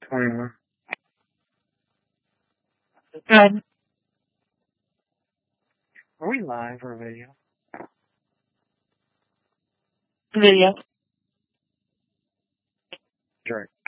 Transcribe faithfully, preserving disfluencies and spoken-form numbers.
twenty-one. Good. Are we live or video? Video. Drake.